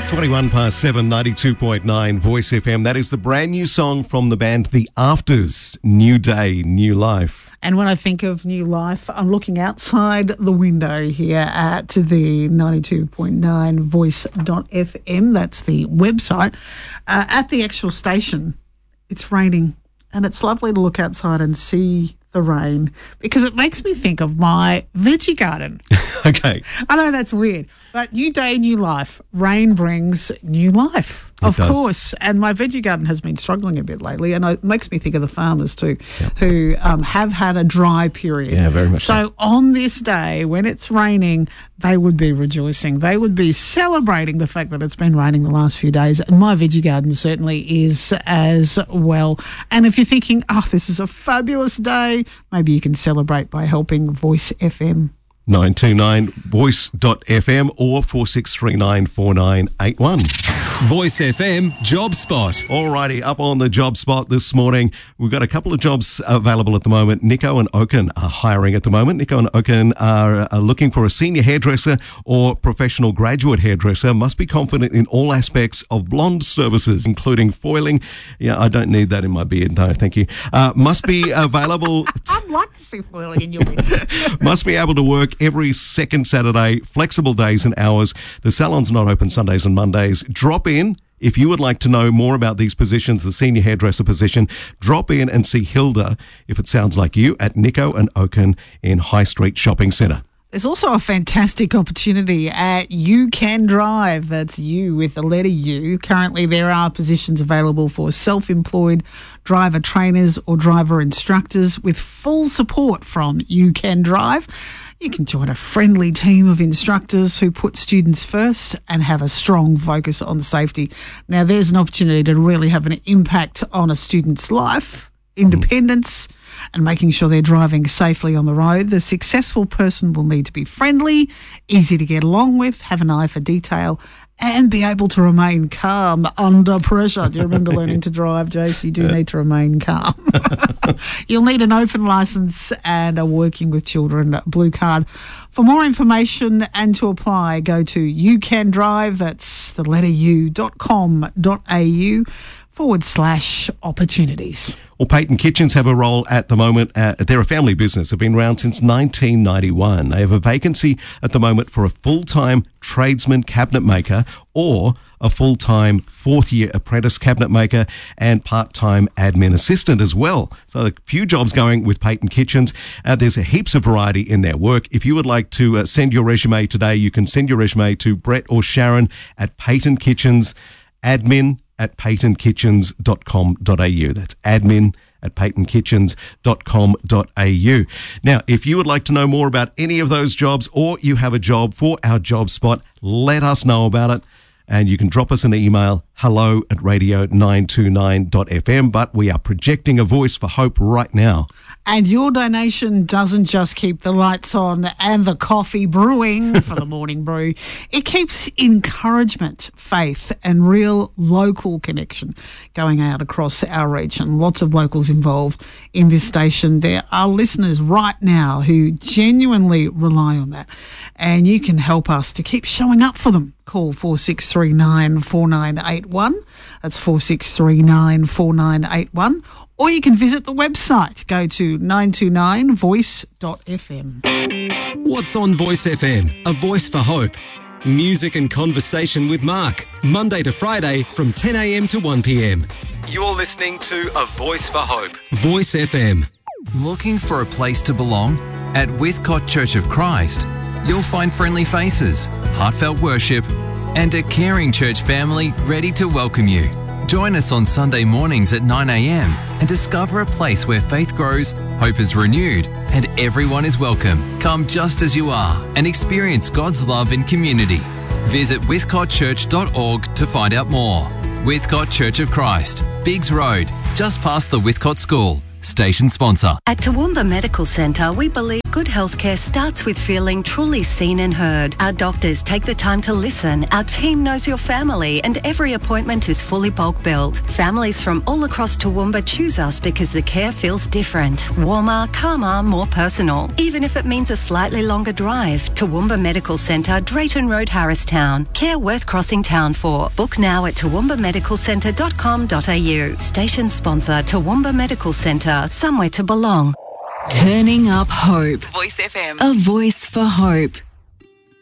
21 past 7, 92.9 Voice FM. That is the brand new song from the band The Afters, New Day, New Life. And when I think of new life, I'm looking outside the window here at the 92.9 voice.fm. That's the website. At the actual station, it's raining, and it's lovely to look outside and see the rain because it makes me think of my veggie garden. Okay. I know that's weird, but new day, new life. Rain brings new life, of course. And my veggie garden has been struggling a bit lately, and it makes me think of the farmers too, who have had a dry period. Yeah, very much so. On this day, when it's raining, they would be rejoicing. They would be celebrating the fact that it's been raining the last few days, and my veggie garden certainly is as well. And if you're thinking, oh, this is a fabulous day, maybe you can celebrate by helping Voice FM. 929 voice.fm or 46394981. Voice FM Job Spot. Alrighty, up on the job spot this morning, we've got a couple of jobs available at the moment. Nico and Oaken are hiring at the moment. Nico and Oaken are looking for a senior hairdresser or professional graduate hairdresser. Must be confident in all aspects of blonde services, including foiling. Yeah, I don't need that in my beard. No, thank you. Must be available. I'd like to see foiling in your beard. Must be able to work every second Saturday, flexible days and hours. The salon's not open Sundays and Mondays. Drop in. If you would like to know more about these positions, the senior hairdresser position, drop in and see Hilda, if it sounds like you, at Nico and Oaken in High Street Shopping Centre. There's also a fantastic opportunity at You Can Drive. That's you with the letter U. Currently, there are positions available for self-employed driver trainers or driver instructors with full support from You Can Drive. You can join a friendly team of instructors who put students first and have a strong focus on safety. Now, there's an opportunity to really have an impact on a student's life, independence, and making sure they're driving safely on the road. The successful person will need to be friendly, easy to get along with, have an eye for detail, and be able to remain calm under pressure. Do you remember learning to drive, Jace? You do need to remain calm. You'll need an open licence and a working with children blue card. For more information and to apply, go to You Can Drive, that's the letter u.com.au/opportunities. Well, Peyton Kitchens have a role at the moment. They're a family business. They've been around since 1991. They have a vacancy at the moment for a full-time tradesman cabinet maker or a full-time fourth-year apprentice cabinet maker and part-time admin assistant as well. So a few jobs going with Peyton Kitchens. There's a heaps of variety in their work. If you would like to send your resume today, you can send your resume to Brett or Sharon at Peyton Kitchens, admin at peytonkitchens.com.au. That's admin at peytonkitchens.com.au. Now, if you would like to know more about any of those jobs or you have a job for our job spot, let us know about it. And you can drop us an email, hello@radio929.fm. But we are projecting a voice for hope right now. And your donation doesn't just keep the lights on and the coffee brewing for the morning brew. It keeps encouragement, faith, and real local connection going out across our region. Lots of locals involved in this station. There are listeners right now who genuinely rely on that. And you can help us to keep showing up for them. Call 46394981. That's 46394981. Or you can visit the website. Go to 929voice.fm. What's on Voice FM? A voice for hope. Music and conversation with Mark. Monday to Friday from 10 a.m. to 1 p.m. You're listening to A Voice for Hope. Voice FM. Looking for a place to belong? At Withcott Church of Christ, you'll find friendly faces, heartfelt worship, and a caring church family ready to welcome you. Join us on Sunday mornings at 9 a.m. and discover a place where faith grows, hope is renewed, and everyone is welcome. Come just as you are and experience God's love in community. Visit withcottchurch.org to find out more. Withcott Church of Christ, Biggs Road, just past the Withcott School. Station sponsor. At Toowoomba Medical Centre, we believe Good healthcare starts with feeling truly seen and heard. Our doctors take the time to listen. Our team knows your family and every appointment is fully bulk billed. Families from all across Toowoomba choose us because the care feels different, warmer, calmer, more personal. Even if it means a slightly longer drive. Toowoomba Medical Centre, Drayton Road, Harristown. Care worth crossing town for. Book now at toowoombaMedicalCentre.com.au. Station sponsor Toowoomba Medical Centre. Somewhere to belong. Turning up hope. Voice FM. A voice for hope.